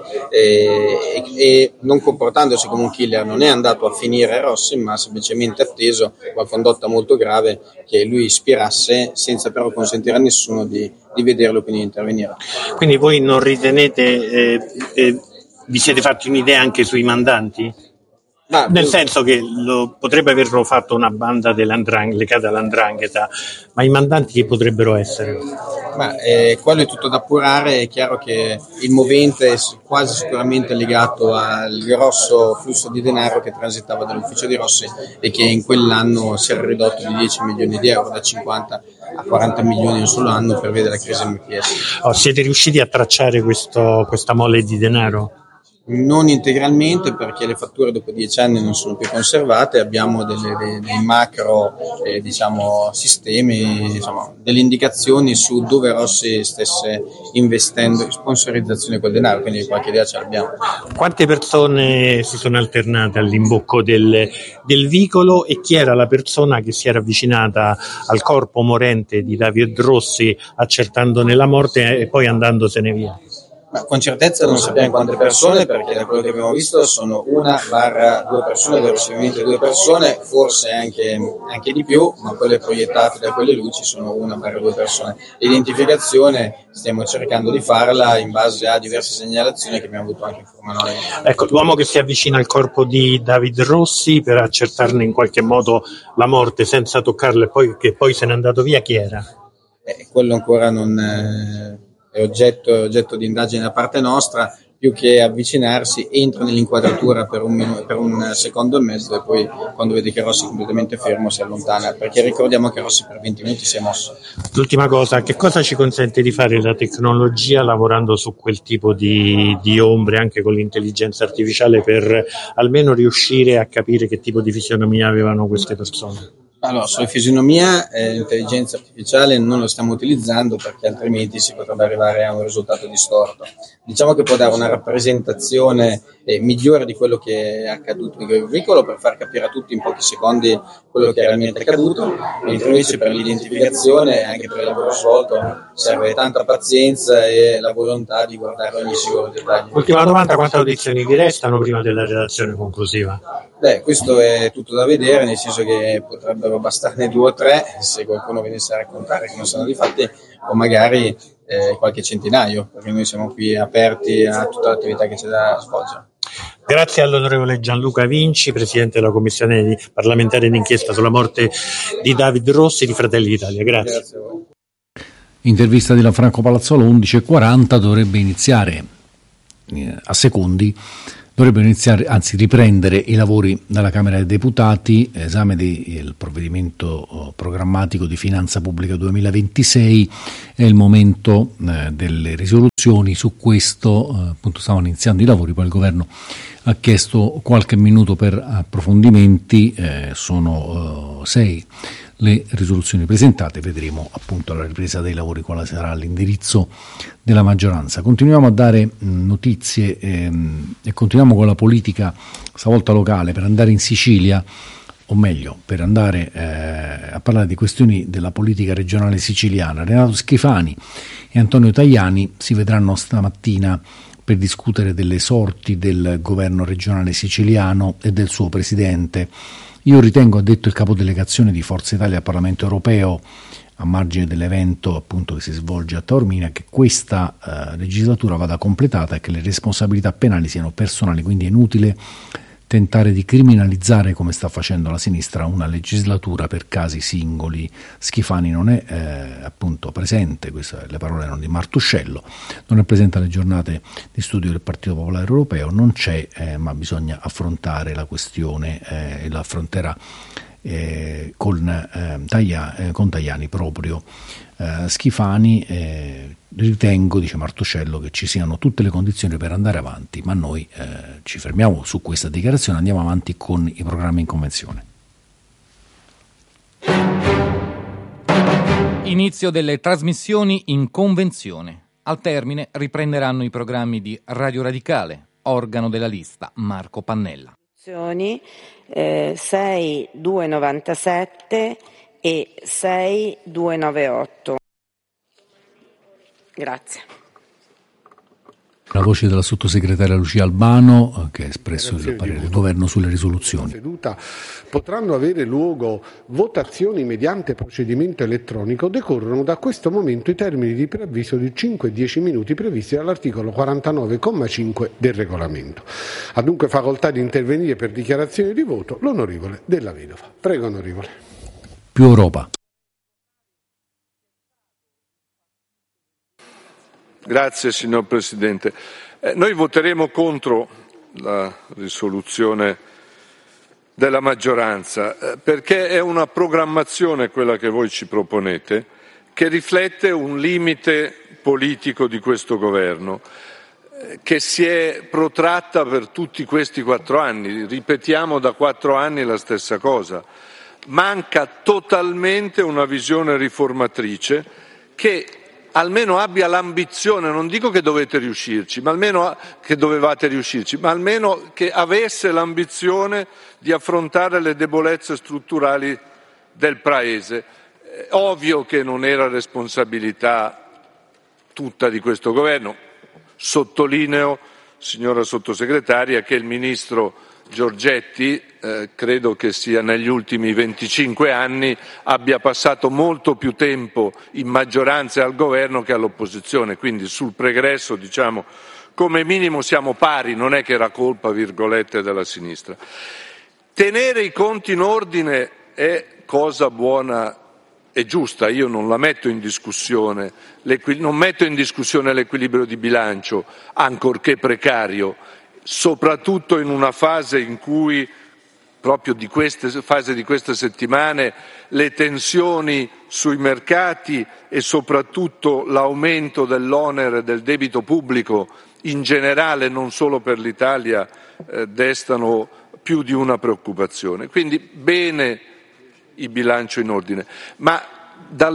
e non comportandosi come un killer non è andato a finire Rossi, ma semplicemente atteso una condotta molto grave che lui ispirasse, senza però consentire a nessuno di vederlo e quindi intervenire. Quindi voi non ritenete, vi siete fatti un'idea anche sui mandanti? Nel senso che potrebbe averlo fatto una banda legata all''ndrangheta, ma i mandanti che potrebbero essere? Quello è tutto da appurare. È chiaro che il movente è quasi sicuramente legato al grosso flusso di denaro che transitava dall'ufficio di Rossi e che in quell'anno si era ridotto di 10 milioni di euro, da 50 a 40 milioni in un solo anno per vedere la crisi MPS. Siete riusciti a tracciare questa mole di denaro? Non integralmente, perché le fatture dopo 10 anni non sono più conservate, abbiamo dei macro sistemi, delle indicazioni su dove Rossi stesse investendo sponsorizzazione quel denaro, quindi qualche idea ce l'abbiamo. Quante persone si sono alternate all'imbocco del vicolo e chi era la persona che si era avvicinata al corpo morente di David Rossi accertandone la morte e poi andandosene via? Con certezza non sappiamo quante persone, perché da quello che abbiamo visto sono 1/2 persone, verosimilmente 2 persone, forse anche di più, ma quelle proiettate da quelle luci sono 1/2 persone. L'identificazione stiamo cercando di farla in base a diverse segnalazioni che abbiamo avuto anche in forma anonima. Ecco, l'uomo che si avvicina al corpo di David Rossi per accertarne in qualche modo la morte senza toccarlo e che poi se n'è andato via, chi era? Quello ancora non è oggetto di indagine da parte nostra. Più che avvicinarsi, entra nell'inquadratura per un secondo e mezzo e poi quando vede che Rossi è completamente fermo si allontana, perché ricordiamo che Rossi per 20 minuti si è mosso. L'ultima cosa, che cosa ci consente di fare la tecnologia lavorando su quel tipo di ombre anche con l'intelligenza artificiale, per almeno riuscire a capire che tipo di fisionomia avevano queste persone? Allora, sulla fisionomia l'intelligenza artificiale non lo stiamo utilizzando, perché altrimenti si potrebbe arrivare a un risultato distorto. Diciamo che può dare una rappresentazione migliore di quello che è accaduto nel veicolo, per far capire a tutti in pochi secondi quello che è realmente accaduto, mentre invece per l'identificazione e anche per il lavoro svolto serve tanta pazienza e la volontà di guardare ogni singolo dettaglio. Ultima domanda: quante audizioni vi restano prima della redazione conclusiva? Questo è tutto da vedere, nel senso che potrebbero bastarne 2 o 3 se qualcuno venisse a raccontare come sono di fatti, o magari qualche centinaio, perché noi siamo qui aperti a tutta l'attività che c'è da svolgere. Grazie all'onorevole Gianluca Vinci, Presidente della Commissione parlamentare d'inchiesta sulla morte di David Rossi di Fratelli d'Italia. Grazie. Intervista di Lanfranco Palazzolo, 11:40, dovrebbe iniziare a secondi, riprendere i lavori dalla Camera dei Deputati, esame del provvedimento programmatico di finanza pubblica 2026, è il momento delle risoluzioni. Su questo appunto stavano iniziando i lavori, poi il Governo ha chiesto qualche minuto per approfondimenti, sono 6 le risoluzioni presentate, vedremo appunto alla ripresa dei lavori quale sarà l'indirizzo della maggioranza. Continuiamo a dare notizie e continuiamo con la politica, stavolta locale, per andare in Sicilia, o meglio per andare a parlare di questioni della politica regionale siciliana. Renato Schifani e Antonio Tajani si vedranno stamattina per discutere delle sorti del governo regionale siciliano e del suo presidente. Io ritengo, ha detto il capodelegazione di Forza Italia al Parlamento Europeo, a margine dell'evento appunto che si svolge a Taormina, che questa legislatura vada completata e che le responsabilità penali siano personali, quindi è inutile tentare di criminalizzare, come sta facendo la sinistra, una legislatura per casi singoli. Schifani non è appunto presente, queste le parole erano di Martuscello, non è presente alle giornate di studio del Partito Popolare Europeo, non c'è, ma bisogna affrontare la questione e la affronterà con Tajani proprio. Schifani, ritengo, dice Martuscello, che ci siano tutte le condizioni per andare avanti, ma noi ci fermiamo su questa dichiarazione, andiamo avanti con i programmi in convenzione. Inizio delle trasmissioni in convenzione. Al termine riprenderanno i programmi di Radio Radicale, organo della lista Marco Pannella. 6297 e 6298. Grazie. La voce della sottosegretaria Lucia Albano, che ha espresso il parere del governo sulle risoluzioni. Seduta potranno avere luogo votazioni mediante procedimento elettronico. Decorrono da questo momento i termini di preavviso di 5 e 10 minuti previsti dall'articolo 49,5 del regolamento. Ha dunque facoltà di intervenire per dichiarazione di voto l'onorevole Della Vedova. Prego, onorevole. Più Europa. Grazie signor Presidente. Noi voteremo contro la risoluzione della maggioranza perché è una programmazione, quella che voi ci proponete, che riflette un limite politico di questo governo che si è protratta per tutti questi 4 anni. Ripetiamo da 4 anni la stessa cosa. Manca totalmente una visione riformatrice che almeno abbia l'ambizione, non dico che dovete riuscirci, ma almeno che dovevate riuscirci, ma almeno che avesse l'ambizione di affrontare le debolezze strutturali del Paese. Ovvio che non era responsabilità tutta di questo governo. Sottolineo, signora Sottosegretaria, che il Ministro Giorgetti, credo che sia negli ultimi 25 anni, abbia passato molto più tempo in maggioranza e al governo che all'opposizione, quindi sul pregresso, diciamo, come minimo siamo pari, non è che era colpa, virgolette, della sinistra. Tenere i conti in ordine è cosa buona e giusta, io non la metto in discussione, non metto in discussione l'equilibrio di bilancio, ancorché precario, soprattutto in una fase in cui, proprio di queste settimane, le tensioni sui mercati e soprattutto l'aumento dell'onere del debito pubblico in generale, non solo per l'Italia, destano più di una preoccupazione. Quindi bene il bilancio in ordine, ma dal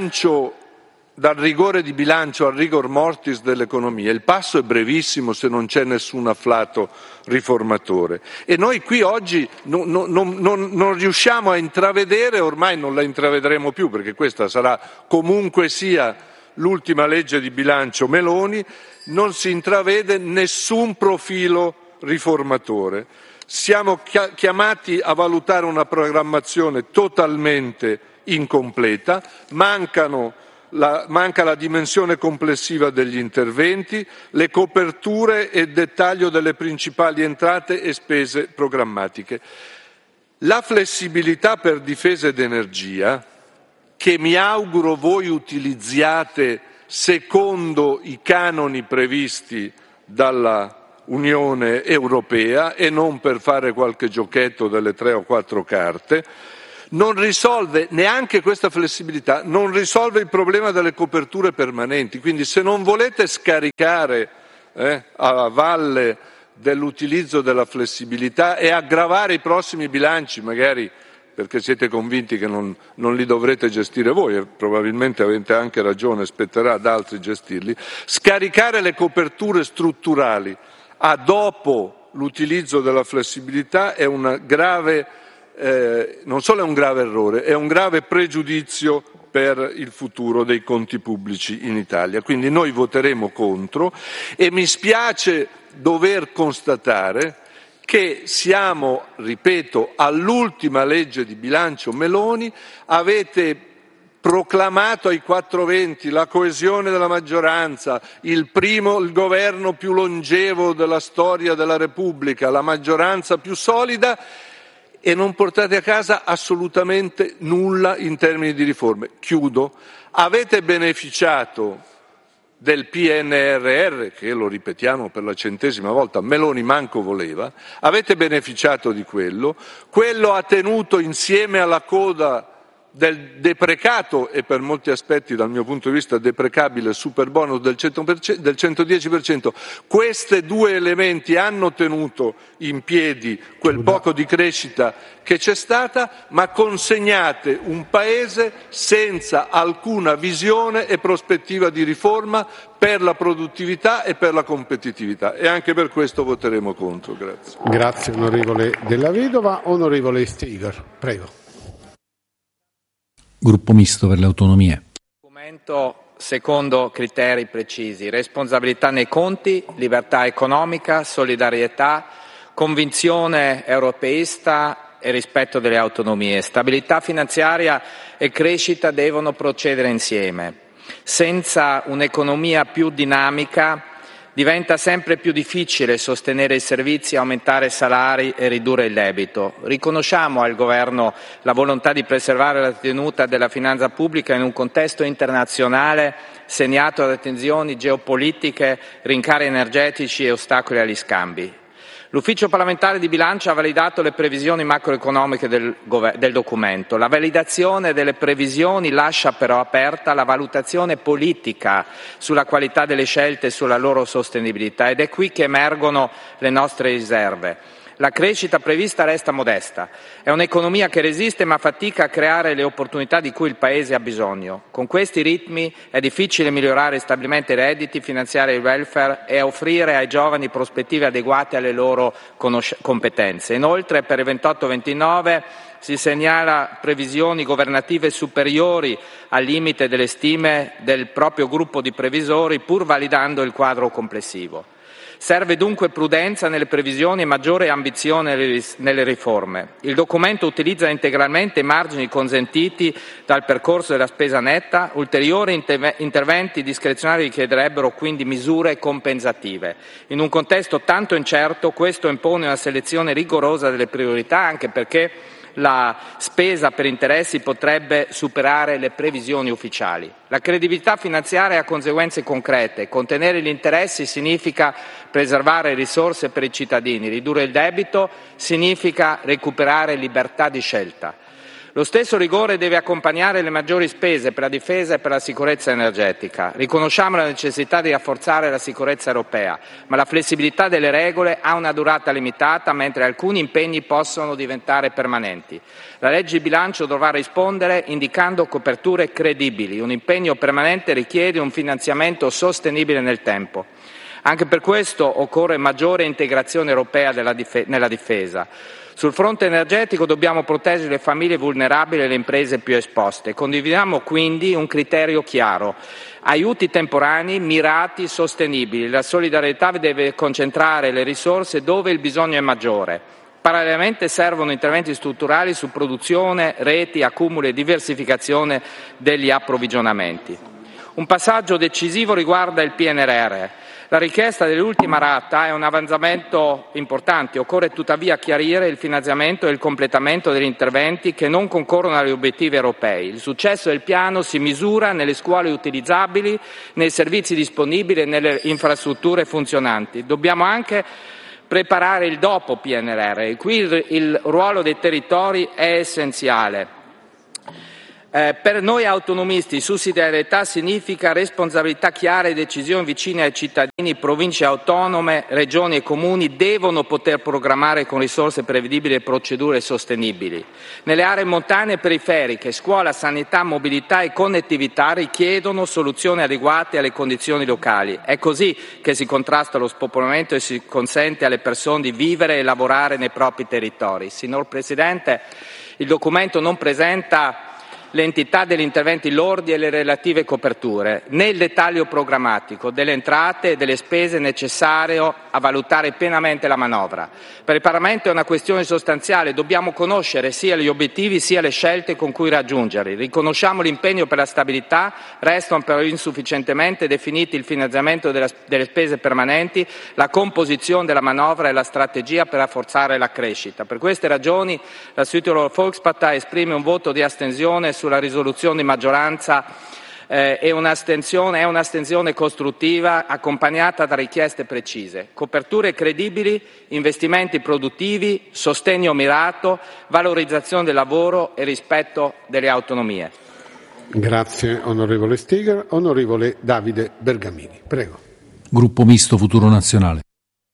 rigore di bilancio al rigor mortis dell'economia il passo è brevissimo se non c'è nessun afflato riformatore, e noi qui oggi non riusciamo a intravedere, ormai non la intravedremo più perché questa sarà comunque sia l'ultima legge di bilancio Meloni, non si intravede nessun profilo riformatore. Siamo chiamati a valutare una programmazione totalmente incompleta, mancano manca la dimensione complessiva degli interventi, le coperture e il dettaglio delle principali entrate e spese programmatiche. La flessibilità per difesa ed energia, che mi auguro voi utilizziate secondo i canoni previsti dalla Unione Europea e non per fare qualche giochetto delle 3 o 4 carte, non risolve, neanche questa flessibilità, non risolve il problema delle coperture permanenti. Quindi se non volete scaricare a valle dell'utilizzo della flessibilità e aggravare i prossimi bilanci, magari perché siete convinti che non li dovrete gestire voi, e probabilmente avete anche ragione, spetterà ad altri gestirli, scaricare le coperture strutturali a dopo l'utilizzo della flessibilità è una grave, non solo è un grave errore, è un grave pregiudizio per il futuro dei conti pubblici in Italia. Quindi noi voteremo contro e mi spiace dover constatare che siamo, ripeto, all'ultima legge di bilancio Meloni, avete proclamato ai 420 la coesione della maggioranza, il governo più longevo della storia della Repubblica, la maggioranza più solida, e non portate a casa assolutamente nulla in termini di riforme. Chiudo. Avete beneficiato del PNRR, che lo ripetiamo per la 100ª volta, Meloni manco voleva, avete beneficiato di quello ha tenuto insieme alla coda del deprecato e per molti aspetti dal mio punto di vista deprecabile superbonus del 110%, questi 2 elementi hanno tenuto in piedi quel poco di crescita che c'è stata, ma consegnate un Paese senza alcuna visione e prospettiva di riforma per la produttività e per la competitività, e anche per questo voteremo contro. Grazie. Grazie onorevole Della Vedova. Onorevole Stiger, prego. Gruppo Misto per le Autonomie. Documento secondo criteri precisi: responsabilità nei conti, libertà economica, solidarietà, convinzione europeista e rispetto delle autonomie. Stabilità finanziaria e crescita devono procedere insieme. Senza un'economia più dinamica diventa sempre più difficile sostenere i servizi, aumentare i salari e ridurre il debito. Riconosciamo al Governo la volontà di preservare la tenuta della finanza pubblica in un contesto internazionale segnato da tensioni geopolitiche, rincari energetici e ostacoli agli scambi. L'Ufficio parlamentare di bilancio ha validato le previsioni macroeconomiche del documento. La validazione delle previsioni lascia però aperta la valutazione politica sulla qualità delle scelte e sulla loro sostenibilità, ed è qui che emergono le nostre riserve. La crescita prevista resta modesta. È un'economia che resiste ma fatica a creare le opportunità di cui il Paese ha bisogno. Con questi ritmi è difficile migliorare stabilmente i redditi, finanziare il welfare e offrire ai giovani prospettive adeguate alle loro competenze. Inoltre, per il 28-29 si segnala previsioni governative superiori al limite delle stime del proprio gruppo di previsori, pur validando il quadro complessivo. Serve dunque prudenza nelle previsioni e maggiore ambizione nelle riforme. Il documento utilizza integralmente i margini consentiti dal percorso della spesa netta. Ulteriori interventi discrezionali richiederebbero quindi misure compensative. In un contesto tanto incerto, questo impone una selezione rigorosa delle priorità, anche perché la spesa per interessi potrebbe superare le previsioni ufficiali. La credibilità finanziaria ha conseguenze concrete. Contenere gli interessi significa preservare risorse per i cittadini. Ridurre il debito significa recuperare libertà di scelta. Lo stesso rigore deve accompagnare le maggiori spese per la difesa e per la sicurezza energetica. Riconosciamo la necessità di rafforzare la sicurezza europea, ma la flessibilità delle regole ha una durata limitata, mentre alcuni impegni possono diventare permanenti. La legge di bilancio dovrà rispondere indicando coperture credibili. Un impegno permanente richiede un finanziamento sostenibile nel tempo. Anche per questo occorre maggiore integrazione europea nella difesa. Sul fronte energetico dobbiamo proteggere le famiglie vulnerabili e le imprese più esposte. Condividiamo quindi un criterio chiaro: aiuti temporanei, mirati, sostenibili. La solidarietà deve concentrare le risorse dove il bisogno è maggiore. Parallelamente servono interventi strutturali su produzione, reti, accumulo e diversificazione degli approvvigionamenti. Un passaggio decisivo riguarda il PNRR. La richiesta dell'ultima rata è un avanzamento importante, occorre tuttavia chiarire il finanziamento e il completamento degli interventi che non concorrono agli obiettivi europei. Il successo del piano si misura nelle scuole utilizzabili, nei servizi disponibili e nelle infrastrutture funzionanti. Dobbiamo anche preparare il dopo PNRR e qui il ruolo dei territori è essenziale. Per noi autonomisti sussidiarietà significa responsabilità chiare e decisioni vicine ai cittadini. Province autonome, regioni e comuni devono poter programmare con risorse prevedibili e procedure sostenibili. Nelle aree montane e periferiche, scuola, sanità, mobilità e connettività richiedono soluzioni adeguate alle condizioni locali. È così che si contrasta lo spopolamento e si consente alle persone di vivere e lavorare nei propri territori. Signor Presidente, il documento non presenta l'entità degli interventi lordi e le relative coperture, né il dettaglio programmatico delle entrate e delle spese necessario a valutare pienamente la manovra. Per il Parlamento è una questione sostanziale, dobbiamo conoscere sia gli obiettivi sia le scelte con cui raggiungerli. Riconosciamo l'impegno per la stabilità, restano però insufficientemente definiti il finanziamento delle spese permanenti, la composizione della manovra e la strategia per rafforzare la crescita. Per queste ragioni la Südtiroler Volkspartei esprime un voto di astensione sulla risoluzione di maggioranza è un'astensione costruttiva accompagnata da richieste precise, coperture credibili, investimenti produttivi, sostegno mirato, valorizzazione del lavoro e rispetto delle autonomie. Grazie onorevole Steger. Onorevole Davide Bergamini, prego. Gruppo Misto Futuro Nazionale.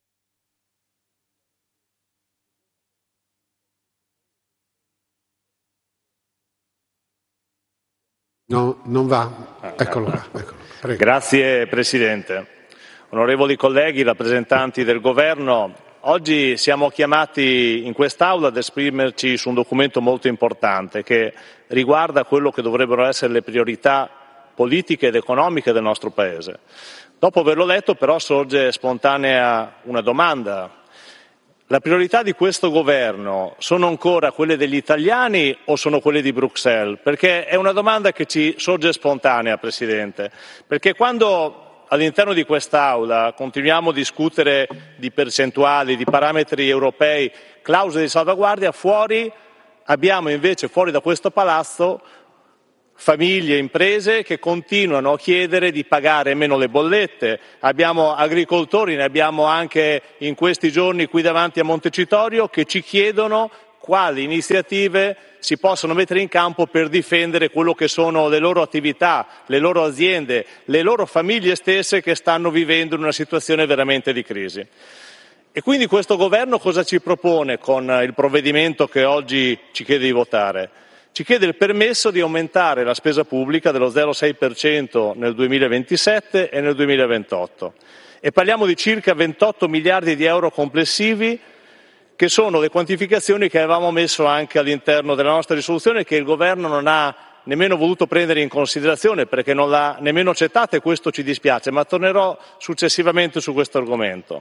No, non va? Eccolo qua. Prego. Grazie Presidente. Onorevoli colleghi, rappresentanti del Governo, oggi siamo chiamati in quest'Aula ad esprimerci su un documento molto importante che riguarda quello che dovrebbero essere le priorità politiche ed economiche del nostro Paese. Dopo averlo letto però sorge spontanea una domanda. La priorità di questo governo sono ancora quelle degli italiani o sono quelle di Bruxelles? Perché è una domanda che ci sorge spontanea, Presidente. Perché quando all'interno di quest'Aula continuiamo a discutere di percentuali, di parametri europei, clausole di salvaguardia, abbiamo invece fuori da questo palazzo famiglie e imprese che continuano a chiedere di pagare meno le bollette, abbiamo agricoltori, ne abbiamo anche in questi giorni qui davanti a Montecitorio, che ci chiedono quali iniziative si possono mettere in campo per difendere quello che sono le loro attività, le loro aziende, le loro famiglie stesse che stanno vivendo in una situazione veramente di crisi. E quindi questo governo cosa ci propone con il provvedimento che oggi ci chiede di votare? Ci chiede il permesso di aumentare la spesa pubblica dello 0,6% nel 2027 e nel 2028. E parliamo di circa 28 miliardi di euro complessivi, che sono le quantificazioni che avevamo messo anche all'interno della nostra risoluzione, che il Governo non ha nemmeno voluto prendere in considerazione perché non l'ha nemmeno accettata, e questo ci dispiace, ma tornerò successivamente su questo argomento.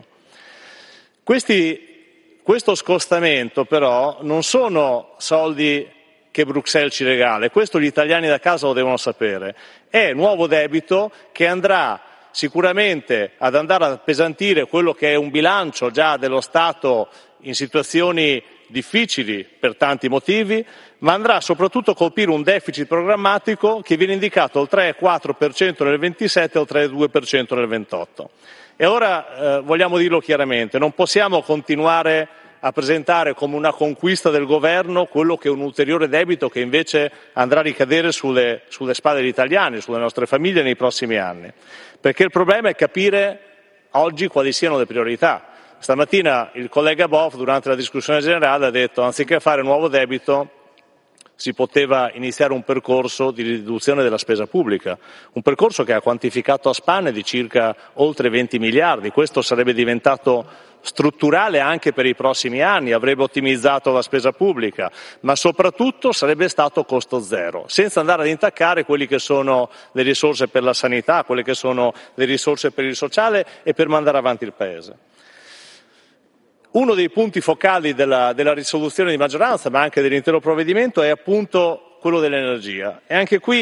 Questo scostamento però non sono soldi che Bruxelles ci regala, e questo gli italiani da casa lo devono sapere. È nuovo debito che andrà sicuramente ad andare ad appesantire quello che è un bilancio già dello Stato in situazioni difficili per tanti motivi, ma andrà soprattutto a colpire un deficit programmatico che viene indicato al 3,4% nel 27 e al 3,2% nel 28. E ora vogliamo dirlo chiaramente, non possiamo continuare a presentare come una conquista del governo quello che è un ulteriore debito che invece andrà a ricadere sulle spalle degli italiani, sulle nostre famiglie nei prossimi anni. Perché il problema è capire oggi quali siano le priorità. Stamattina il collega Boff durante la discussione generale ha detto anziché fare nuovo debito si poteva iniziare un percorso di riduzione della spesa pubblica, un percorso che ha quantificato a spanne di circa oltre 20 miliardi. Questo sarebbe diventato strutturale anche per i prossimi anni, avrebbe ottimizzato la spesa pubblica, ma soprattutto sarebbe stato costo zero, senza andare ad intaccare quelli che sono le risorse per la sanità, quelle che sono le risorse per il sociale e per mandare avanti il Paese. Uno dei punti focali della risoluzione di maggioranza, ma anche dell'intero provvedimento, è appunto quello dell'energia. E anche qui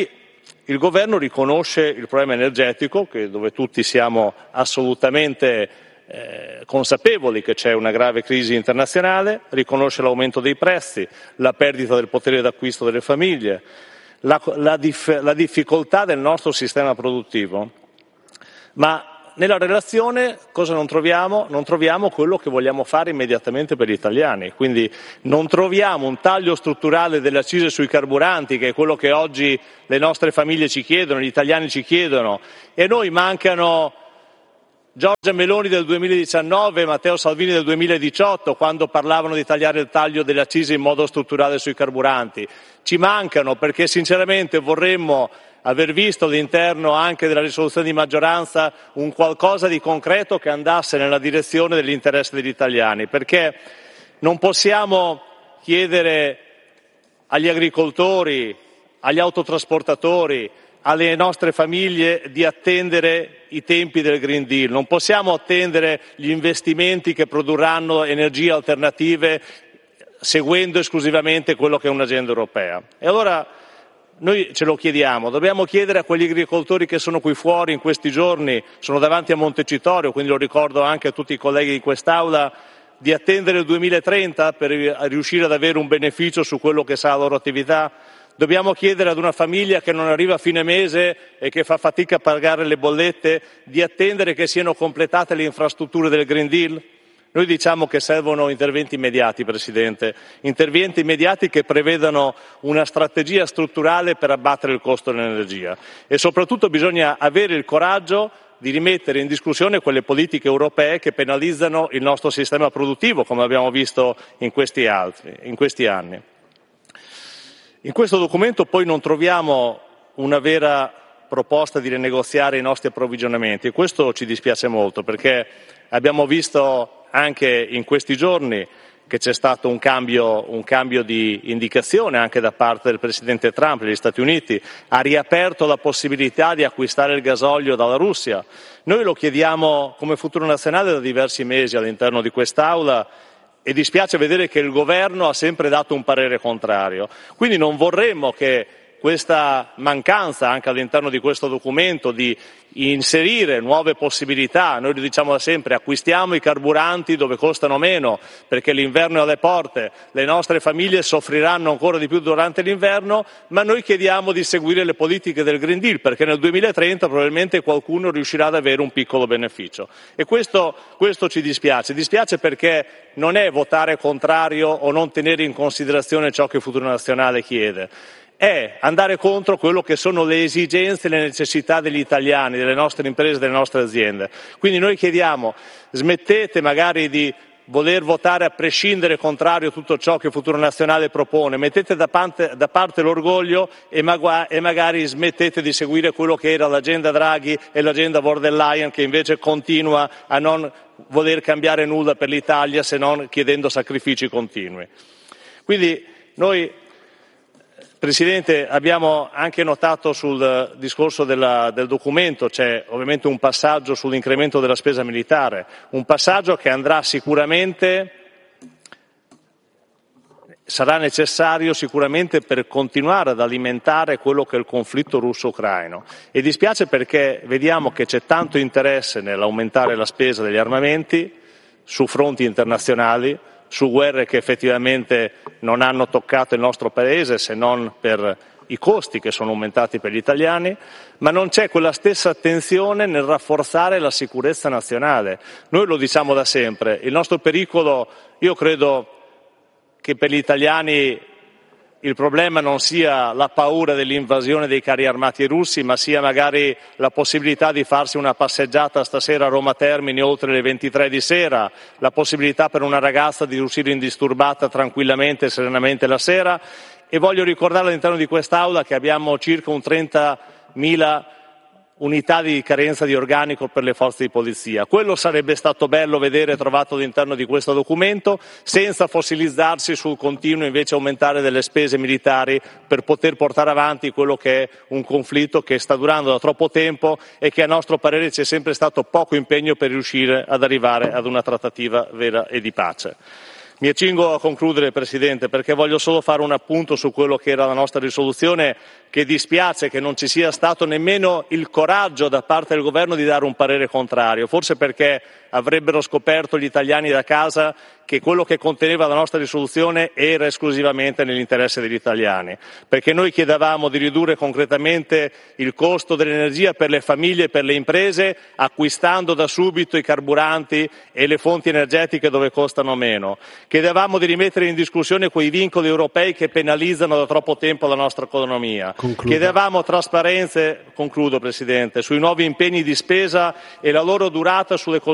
il governo riconosce il problema energetico, dove tutti siamo assolutamente consapevoli che c'è una grave crisi internazionale, riconosce l'aumento dei prezzi, la perdita del potere d'acquisto delle famiglie, la difficoltà del nostro sistema produttivo. Ma nella relazione cosa non troviamo? Non troviamo quello che vogliamo fare immediatamente per gli italiani, quindi non troviamo un taglio strutturale delle accise sui carburanti, che è quello che oggi le nostre famiglie ci chiedono, gli italiani ci chiedono, e a noi mancano Giorgia Meloni del 2019 e Matteo Salvini del 2018, quando parlavano di tagliare il taglio delle accise in modo strutturale sui carburanti. Ci mancano perché sinceramente vorremmo aver visto all'interno anche della risoluzione di maggioranza un qualcosa di concreto che andasse nella direzione dell'interesse degli italiani, perché non possiamo chiedere agli agricoltori, agli autotrasportatori, alle nostre famiglie di attendere i tempi del Green Deal, non possiamo attendere gli investimenti che produrranno energie alternative seguendo esclusivamente quello che è un'agenda europea. E allora noi ce lo chiediamo, dobbiamo chiedere a quegli agricoltori che sono qui fuori in questi giorni, sono davanti a Montecitorio, quindi lo ricordo anche a tutti i colleghi di quest'Aula, di attendere il 2030 per riuscire ad avere un beneficio su quello che sarà la loro attività. Dobbiamo chiedere ad una famiglia che non arriva a fine mese e che fa fatica a pagare le bollette di attendere che siano completate le infrastrutture del Green Deal? Noi diciamo che servono interventi immediati, Presidente, interventi immediati che prevedano una strategia strutturale per abbattere il costo dell'energia e soprattutto bisogna avere il coraggio di rimettere in discussione quelle politiche europee che penalizzano il nostro sistema produttivo, come abbiamo visto in questi anni. In questo documento poi non troviamo una vera proposta di rinegoziare i nostri approvvigionamenti e questo ci dispiace molto perché abbiamo visto anche in questi giorni che c'è stato un cambio di indicazione anche da parte del Presidente Trump degli Stati Uniti, ha riaperto la possibilità di acquistare il gasolio dalla Russia. Noi lo chiediamo come Futuro Nazionale da diversi mesi all'interno di quest'Aula e dispiace vedere che il Governo ha sempre dato un parere contrario. Quindi non vorremmo che questa mancanza anche all'interno di questo documento di inserire nuove possibilità, noi lo diciamo da sempre, acquistiamo i carburanti dove costano meno perché l'inverno è alle porte, le nostre famiglie soffriranno ancora di più durante l'inverno, ma noi chiediamo di seguire le politiche del Green Deal perché nel 2030 probabilmente qualcuno riuscirà ad avere un piccolo beneficio e questo ci dispiace perché non è votare contrario o non tenere in considerazione ciò che Futuro Nazionale chiede. È andare contro quello che sono le esigenze e le necessità degli italiani, delle nostre imprese, delle nostre aziende. Quindi noi chiediamo, smettete magari di voler votare a prescindere contrario tutto ciò che Futuro Nazionale propone, mettete da parte l'orgoglio e magari smettete di seguire quello che era l'agenda Draghi e l'agenda von der Leyen che invece continua a non voler cambiare nulla per l'Italia se non chiedendo sacrifici continui. Quindi noi Presidente, abbiamo anche notato sul discorso del documento, c'è ovviamente un passaggio sull'incremento della spesa militare, un passaggio che andrà sarà necessario sicuramente per continuare ad alimentare quello che è il conflitto russo-ucraino. E dispiace perché vediamo che c'è tanto interesse nell'aumentare la spesa degli armamenti su fronti internazionali, su guerre che effettivamente non hanno toccato il nostro Paese se non per i costi che sono aumentati per gli italiani, ma non c'è quella stessa attenzione nel rafforzare la sicurezza nazionale. Noi lo diciamo da sempre, il nostro pericolo, io credo che per gli italiani il problema non sia la paura dell'invasione dei carri armati russi, ma sia magari la possibilità di farsi una passeggiata stasera a Roma Termini oltre le 23 di sera, la possibilità per una ragazza di uscire indisturbata tranquillamente e serenamente la sera. E voglio ricordare all'interno di quest'Aula che abbiamo circa un 30.000 unità di carenza di organico per le forze di polizia. Quello sarebbe stato bello vedere trovato all'interno di questo documento, senza fossilizzarsi sul continuo invece aumentare delle spese militari per poter portare avanti quello che è un conflitto che sta durando da troppo tempo e che a nostro parere c'è sempre stato poco impegno per riuscire ad arrivare ad una trattativa vera e di pace. Mi accingo a concludere, Presidente, perché voglio solo fare un appunto su quello che era la nostra risoluzione, che dispiace che non ci sia stato nemmeno il coraggio da parte del governo di dare un parere contrario, forse perché avrebbero scoperto gli italiani da casa che quello che conteneva la nostra risoluzione era esclusivamente nell'interesse degli italiani, perché noi chiedevamo di ridurre concretamente il costo dell'energia per le famiglie e per le imprese, acquistando da subito i carburanti e le fonti energetiche dove costano meno. Chiedevamo di rimettere in discussione quei vincoli europei che penalizzano da troppo tempo la nostra economia. Chiedevamo trasparenze, concludo Presidente, sui nuovi impegni di spesa e la loro durata sulle